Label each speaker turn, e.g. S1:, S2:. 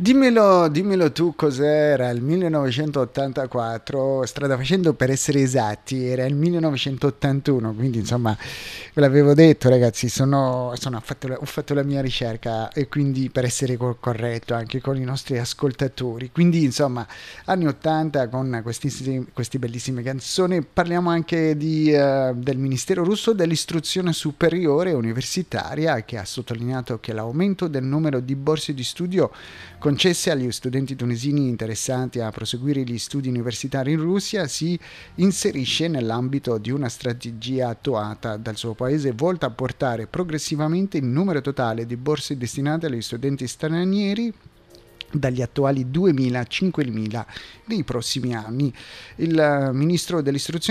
S1: Dimmelo tu cos'era il 1984, strada facendo per essere esatti, era il 1981, quindi insomma ve l'avevo detto ragazzi, ho fatto la mia ricerca e quindi per essere corretto anche con i nostri ascoltatori, quindi insomma anni 80 con queste bellissime canzoni, parliamo anche del Ministero russo dell'istruzione superiore e universitaria che ha sottolineato che l'aumento del numero di borse di studio concesse agli studenti tunisini interessati a proseguire gli studi universitari in Russia si inserisce nell'ambito di una strategia attuata dal suo paese volta a portare progressivamente il numero totale di borse destinate agli studenti stranieri dagli attuali 2.000 a 5.000 nei prossimi anni. Il ministro dell'istruzione